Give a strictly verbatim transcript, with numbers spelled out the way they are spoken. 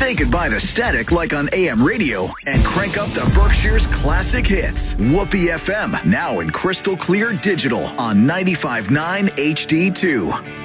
Say goodbye to static like on A M radio and crank up the Berkshire's classic hits. Whoopee F M, now in crystal clear digital on ninety-five point nine H D two.